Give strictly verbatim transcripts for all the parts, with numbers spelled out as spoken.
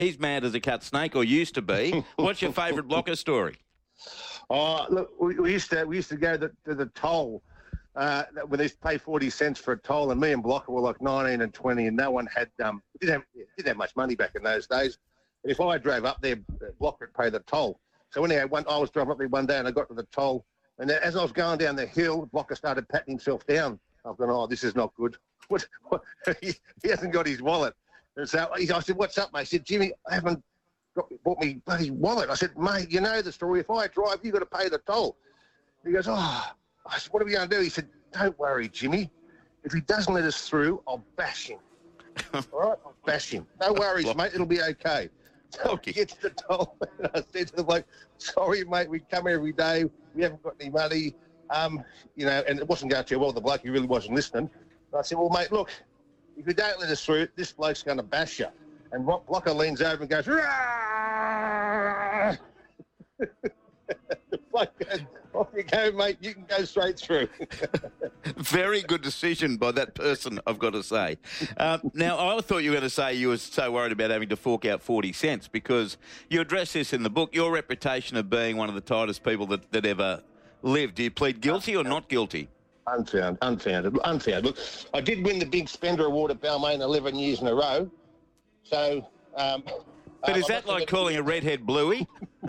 He's mad as a cut snake, or used to be. What's your favourite blocker story? Oh, look, we, we used to we used to go to, to the toll uh, when they used to pay forty cents for a toll, and me and Blocker were like nineteen and twenty, and no one had um didn't have, didn't have much money back in those days. And if I drove up there, Blocker would pay the toll. So anyway, one, I was driving up there one day, and I got to the toll, and as I was going down the hill, Blocker started patting himself down. I've gone, oh, this is not good. What? what? he, he hasn't got his wallet. And so I said, what's up, mate? He said, Jimmy, I haven't got, bought me bloody wallet. I said, mate, you know the story. If I drive, you've got to pay the toll. He goes, oh. I said, what are we going to do? He said, don't worry, Jimmy. If he doesn't let us through, I'll bash him. All right? I'll bash him. No worries, mate. It'll be okay. So Okay. I get to the toll, and I said to the bloke, sorry, mate, we come every day. We haven't got any money. Um, you know, and it wasn't going too well. The bloke, he really wasn't listening. And I said, well, mate, look, if you don't let us through, this bloke's going to bash you. And Blocker leans over and goes, Rah! The bloke goes, off you go, mate. You can go straight through. Very good decision by that person, I've got to say. Um, now, I thought you were going to say you were so worried about having to fork out forty cents because you address this in the book, your reputation of being one of the tightest people that, that ever lived. Do you plead guilty or not guilty? Unfounded, unfounded, unfounded. Look, I did win the Big Spender Award at Balmain eleven years in a row. So, um, But um, is that like calling a redhead bluey?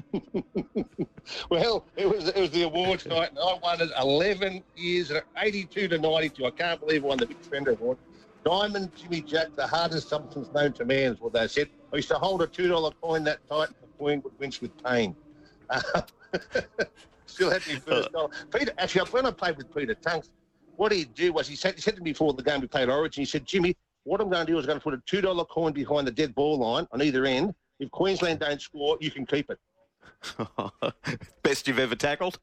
Well, it was it was the awards night, and I won it eleven years, eighty-two to ninety-two. I can't believe I won the Big Spender Award. Diamond Jimmy Jack, the hardest substance known to man, is what they said. I used to hold a two dollar coin that tight, the coin would winch with pain. Uh, Still had me first dollar. Peter, actually, when I played with Peter Tunks, what he'd do was he said, he said to me before the game we played Origin, he said, Jimmy, what I'm going to do is I'm going to put a two dollar coin behind the dead ball line on either end. If Queensland don't score, you can keep it. Best you've ever tackled?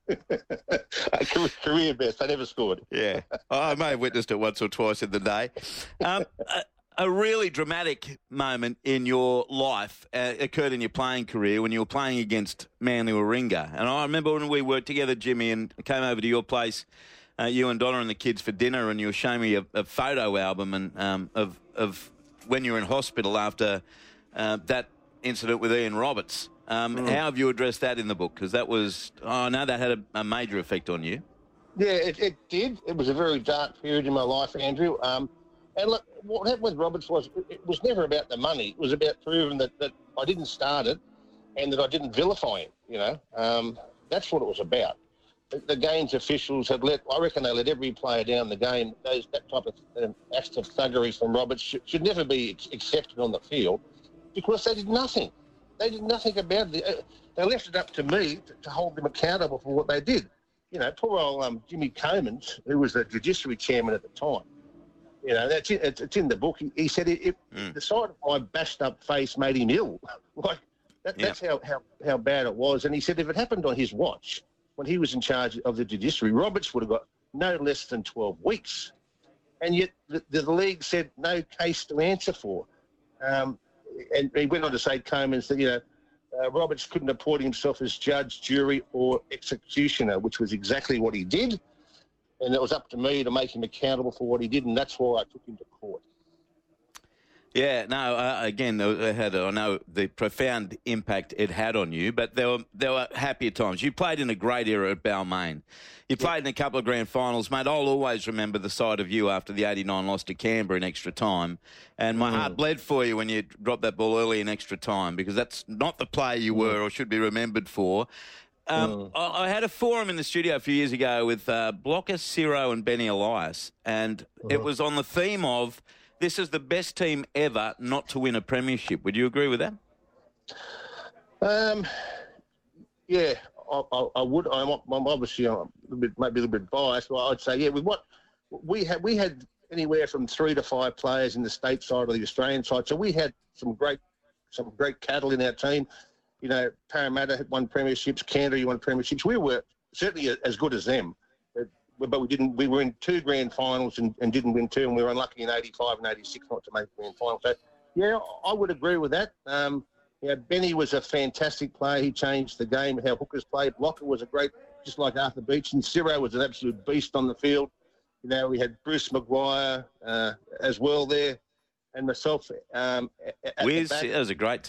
Career best. They never scored. Yeah. I may have witnessed it once or twice in the day. Um, a, a really dramatic moment in your life uh, occurred in your playing career when you were playing against Manly Warringah. And I remember when we worked together, Jimmy, and came over to your place, uh, you and Donna and the kids for dinner, and you were showing me a, a photo album and um, of, of when you were in hospital after uh, that incident with Ian Roberts. Um, mm. How have you addressed that in the book? Because that was, oh, I know that had a, a major effect on you. Yeah, it, it did. It was a very dark period in my life, Andrew. Um, and look, what happened with Roberts was it was never about the money. It was about proving that, that I didn't start it and that I didn't vilify him, you know. Um, that's what it was about. The, the game's officials had let, I reckon they let every player down the game. Those That type of um, acts of thuggery from Roberts should, should never be accepted on the field because they did nothing. They did nothing about it. They left it up to me to, to hold them accountable for what they did. You know, poor old um, Jimmy Comins, who was the judiciary chairman at the time, you know, that's it, it's, it's in the book. He, he said it, it, mm. the sight of my bashed-up face made him ill. like that, yeah. That's how, how, how bad it was. And he said if it happened on his watch, when he was in charge of the judiciary, Roberts would have got no less than twelve weeks. And yet the, the league said no case to answer for. Um, And he went on to say, Comins, that, you know, uh, Roberts couldn't appoint himself as judge, jury or executioner, which was exactly what he did. And it was up to me to make him accountable for what he did, and that's why I took him to court. Yeah, no, uh, again, it had, I know the profound impact it had on you, but there were there were happier times. You played in a great era at Balmain. You played yeah. in a couple of grand finals, mate. I'll always remember the sight of you after the eighty-nine loss to Canberra in extra time. And my mm. heart bled for you when you dropped that ball early in extra time because that's not the player you were mm. or should be remembered for. Um, mm. I, I had a forum in the studio a few years ago with uh, Blocker, Ciro and Benny Elias, and mm. it was on the theme of this is the best team ever not to win a premiership. Would you agree with that? Um, yeah, I, I, I would. I'm, I'm obviously I'm a little bit, maybe a little bit biased, but I'd say, yeah, with what we had, we had anywhere from three to five players in the state side or the Australian side. So we had some great, some great cattle in our team. You know, Parramatta had won premierships, Canterbury won premierships. We were certainly as good as them. But we didn't. We were in two grand finals and, and didn't win two, and we were unlucky in eighty-five and eighty-six not to make the grand final. So, yeah, I would agree with that. Um, you know, Benny was a fantastic player. He changed the game, how hookers played. Blocker was a great, just like Arthur Beach, and Ciro was an absolute beast on the field. You know, we had Bruce Maguire uh, as well there. and myself. Um, at the Wiz, back. that was a great